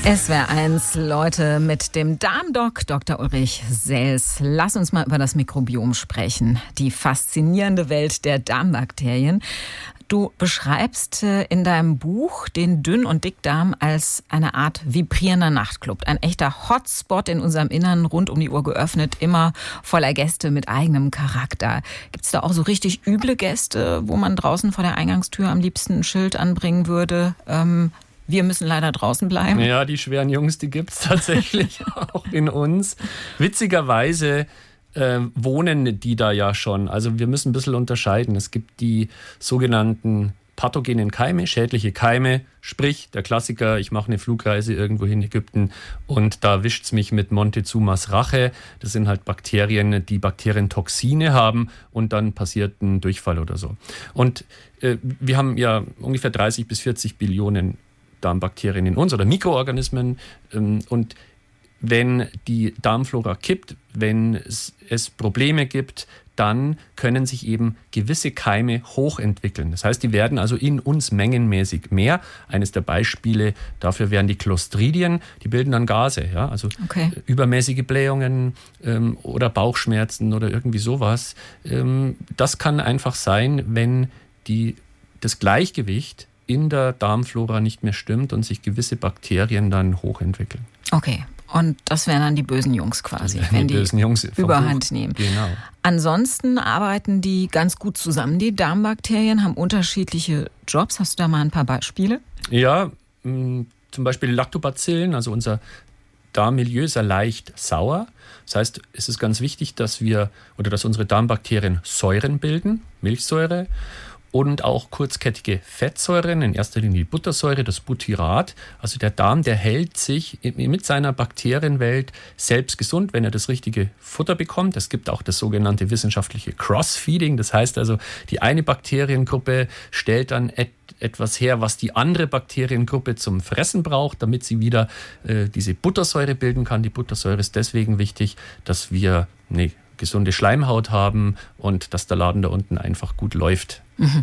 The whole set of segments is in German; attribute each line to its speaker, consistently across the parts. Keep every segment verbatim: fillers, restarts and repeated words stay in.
Speaker 1: S W R eins, Leute, mit dem Darmdoc Doktor Ulrich Sels. Lass uns mal über das Mikrobiom sprechen. Die faszinierende Welt der Darmbakterien. Du beschreibst in deinem Buch den Dünn- und Dickdarm als eine Art vibrierender Nachtclub. Ein echter Hotspot in unserem Innern, rund um die Uhr geöffnet, immer voller Gäste mit eigenem Charakter. Gibt es da auch so richtig üble Gäste, wo man draußen vor der Eingangstür am liebsten ein Schild anbringen würde? Ähm, wir müssen leider draußen bleiben.
Speaker 2: Ja, die schweren Jungs, die gibt es tatsächlich auch in uns. Witzigerweise äh, wohnen die da ja schon. Also wir müssen ein bisschen unterscheiden. Es gibt die sogenannten pathogenen Keime, schädliche Keime. Sprich, der Klassiker, ich mache eine Flugreise irgendwo in Ägypten und da wischt es mich mit Montezumas Rache. Das sind halt Bakterien, die Bakterientoxine haben und dann passiert ein Durchfall oder so. Und äh, wir haben ja ungefähr dreißig bis vierzig Billionen Darmbakterien in uns oder Mikroorganismen. Und wenn die Darmflora kippt, wenn es, es Probleme gibt, dann können sich eben gewisse Keime hochentwickeln. Das heißt, die werden also in uns mengenmäßig mehr. Eines der Beispiele dafür wären die Clostridien. Die bilden dann Gase, ja, also okay. übermäßige Blähungen ähm, oder Bauchschmerzen oder irgendwie sowas. Ähm, das kann einfach sein, wenn die, das Gleichgewicht in der Darmflora nicht mehr stimmt und sich gewisse Bakterien dann hochentwickeln.
Speaker 1: Okay, und das wären dann die bösen Jungs quasi, wenn die, die bösen Jungs Überhand nehmen.
Speaker 2: Genau.
Speaker 1: Ansonsten arbeiten die ganz gut zusammen. Die Darmbakterien haben unterschiedliche Jobs. Hast du da mal ein paar Beispiele?
Speaker 2: Ja, mh, zum Beispiel Lactobacillen, also unser Darmmilieu ist ja leicht sauer. Das heißt, es ist ganz wichtig, dass wir oder dass unsere Darmbakterien Säuren bilden, Milchsäure. Und auch kurzkettige Fettsäuren, in erster Linie die Buttersäure, das Butyrat. Also der Darm, der hält sich mit seiner Bakterienwelt selbst gesund, wenn er das richtige Futter bekommt. Es gibt auch das sogenannte wissenschaftliche Crossfeeding. Das heißt also, die eine Bakteriengruppe stellt dann et- etwas her, was die andere Bakteriengruppe zum Fressen braucht, damit sie wieder äh, diese Buttersäure bilden kann. Die Buttersäure ist deswegen wichtig, dass wir eine gesunde Schleimhaut haben und dass der Laden da unten einfach gut läuft.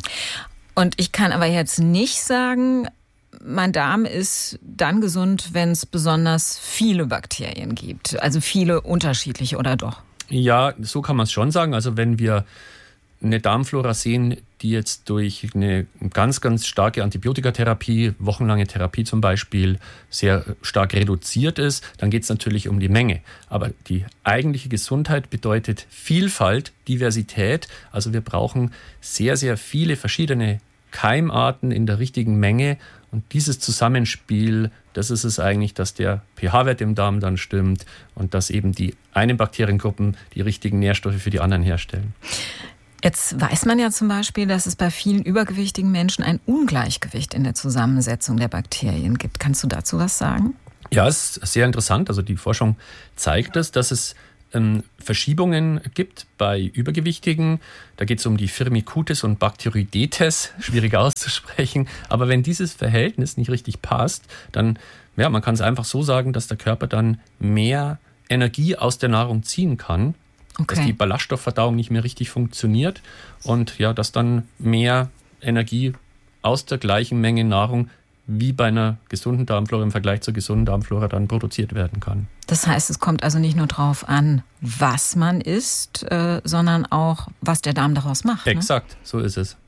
Speaker 1: Und ich kann aber jetzt nicht sagen, mein Darm ist dann gesund, wenn es besonders viele Bakterien gibt. Also viele unterschiedliche, oder doch?
Speaker 2: Ja, so kann man es schon sagen. Also wenn wir eine Darmflora sehen, die jetzt durch eine ganz, ganz starke Antibiotikatherapie, wochenlange Therapie zum Beispiel, sehr stark reduziert ist, dann geht es natürlich um die Menge. Aber die eigentliche Gesundheit bedeutet Vielfalt, Diversität. Also wir brauchen sehr, sehr viele verschiedene Keimarten in der richtigen Menge. Und dieses Zusammenspiel, das ist es eigentlich, dass der pH-Wert im Darm dann stimmt und dass eben die einen Bakteriengruppen die richtigen Nährstoffe für die anderen herstellen.
Speaker 1: Jetzt weiß man ja zum Beispiel, dass es bei vielen übergewichtigen Menschen ein Ungleichgewicht in der Zusammensetzung der Bakterien gibt. Kannst du dazu was sagen?
Speaker 2: Ja, es ist sehr interessant. Also die Forschung zeigt es, dass es ähm, Verschiebungen gibt bei Übergewichtigen. Da geht es um die Firmicutes und Bacteroidetes, schwierig auszusprechen. Aber wenn dieses Verhältnis nicht richtig passt, dann, ja, man kann es einfach so sagen, dass der Körper dann mehr Energie aus der Nahrung ziehen kann. Okay. Dass die Ballaststoffverdauung nicht mehr richtig funktioniert und ja, dass dann mehr Energie aus der gleichen Menge Nahrung wie bei einer gesunden Darmflora im Vergleich zur gesunden Darmflora dann produziert werden kann.
Speaker 1: Das heißt, es kommt also nicht nur darauf an, was man isst, äh, sondern auch, was der Darm daraus macht.
Speaker 2: Exakt,
Speaker 1: ne?
Speaker 2: So ist es.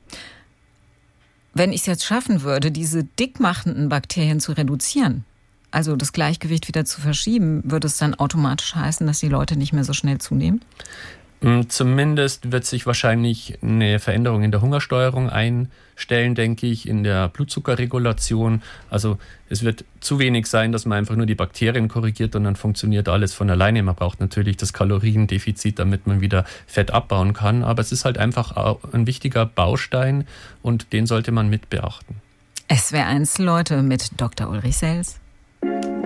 Speaker 1: Wenn ich es jetzt schaffen würde, diese dickmachenden Bakterien zu reduzieren, also das Gleichgewicht wieder zu verschieben, würde es dann automatisch heißen, dass die Leute nicht mehr so schnell zunehmen?
Speaker 2: Zumindest wird sich wahrscheinlich eine Veränderung in der Hungersteuerung einstellen, denke ich, in der Blutzuckerregulation. Also es wird zu wenig sein, dass man einfach nur die Bakterien korrigiert und dann funktioniert alles von alleine. Man braucht natürlich das Kaloriendefizit, damit man wieder Fett abbauen kann. Aber es ist halt einfach ein wichtiger Baustein und den sollte man mit beachten.
Speaker 1: S W R eins, Leute, mit Doktor Ulrich Sels.